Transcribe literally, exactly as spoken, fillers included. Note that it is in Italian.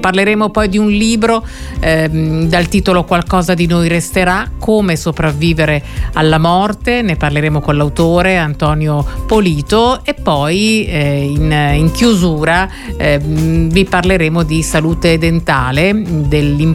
Parleremo poi di un libro ehm, dal titolo Qualcosa di noi resterà, come sopravvivere alla morte, ne parleremo con l'autore Antonio Polito, e poi eh, in, in chiusura eh, vi parleremo di salute dentale, dell'importanza